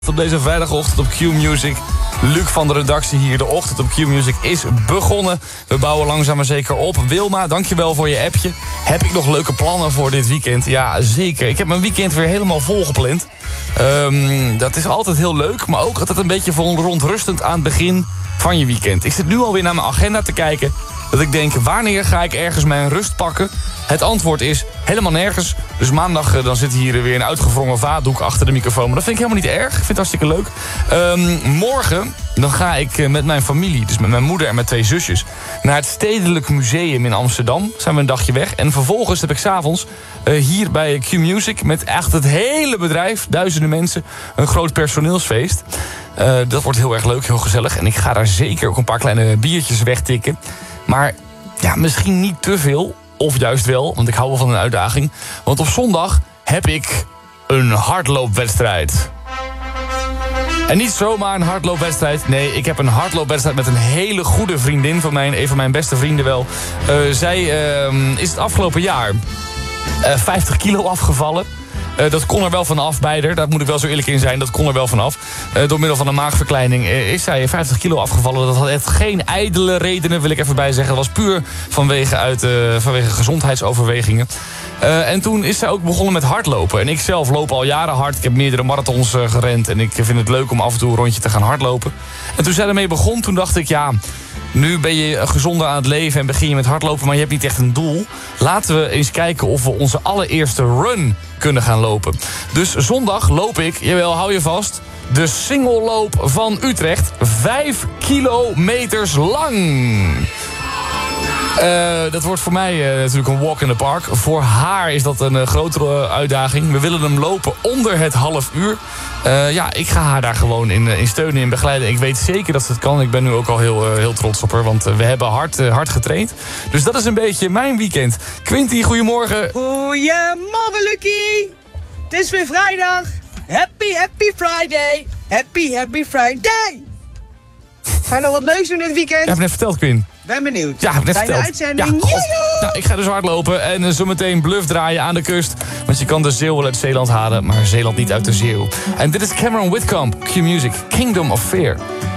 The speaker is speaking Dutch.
Op deze vrijdagochtend op Q-Music. Luc van de redactie hier. De ochtend op Q-Music is begonnen. We bouwen langzaam maar zeker op. Wilma, dankjewel voor je appje. Heb ik nog leuke plannen voor dit weekend? Ja, zeker. Ik heb mijn weekend weer helemaal volgepland. Dat is altijd heel leuk, maar ook altijd een beetje verontrustend aan het begin van je weekend. Ik zit nu alweer naar mijn agenda te kijken. Dat ik denk, wanneer ga ik ergens mijn rust pakken? Het antwoord is helemaal nergens. Dus maandag dan zit hier weer een uitgewrongen vaatdoek achter de microfoon. Maar dat vind ik helemaal niet erg. Ik vind het hartstikke leuk. Morgen dan ga ik met mijn familie, dus met mijn moeder en mijn 2 zusjes, naar het Stedelijk Museum in Amsterdam. Zijn we een dagje weg. En vervolgens heb ik 's avonds hier bij Q-Music met echt het hele bedrijf, duizenden mensen, een groot personeelsfeest. Dat wordt heel erg leuk, heel gezellig. En ik ga daar zeker ook een paar kleine biertjes wegtikken. Maar ja, misschien niet te veel. Of juist wel, want ik hou wel van een uitdaging. Want op zondag heb ik een hardloopwedstrijd. En niet zomaar een hardloopwedstrijd. Nee, ik heb een hardloopwedstrijd met een hele goede vriendin van mij. Een van mijn beste vrienden wel. Zij is het afgelopen jaar 50 kilo afgevallen. Dat kon er wel vanaf bij haar. Daar moet ik wel zo eerlijk in zijn. Dat kon er wel vanaf. Door middel van een maagverkleining is zij 50 kilo afgevallen. Dat had echt geen ijdele redenen, wil ik even bij zeggen. Dat was puur vanwege gezondheidsoverwegingen. En toen is zij ook begonnen met hardlopen. En ik zelf loop al jaren hard. Ik heb meerdere marathons gerend. En ik vind het leuk om af en toe een rondje te gaan hardlopen. En toen zij ermee begon, toen dacht ik, ja, nu ben je gezonder aan het leven en begin je met hardlopen, maar je hebt niet echt een doel. Laten we eens kijken of we onze allereerste run kunnen gaan lopen. Dus zondag loop ik, jawel, hou je vast, de singelloop van Utrecht. 5 kilometers lang. Dat wordt voor mij natuurlijk een walk in the park. Voor haar is dat een grotere uitdaging. We willen hem lopen onder het half uur. Ja, ik ga haar daar gewoon in steunen en begeleiden. Ik weet zeker dat ze het kan. Ik ben nu ook al heel trots op haar, want we hebben hard getraind. Dus dat is een beetje mijn weekend. Quinty, goedemorgen. Goedemorgen, Lucky. Het is weer vrijdag. Happy Friday. Happy Friday. Ga je nog wat leuks doen dit weekend? Ja, heb net verteld, Quinn. Ben benieuwd. Ja, heb net Fijne verteld. uitzending. Ja, nou, ik ga dus hardlopen en zometeen bluff draaien aan de kust. Want je kan de Zeeuw wel uit Zeeland halen, maar Zeeland niet uit de Zeeuw. En dit is Cameron Whitcomb, Q-Music, Kingdom of Fear.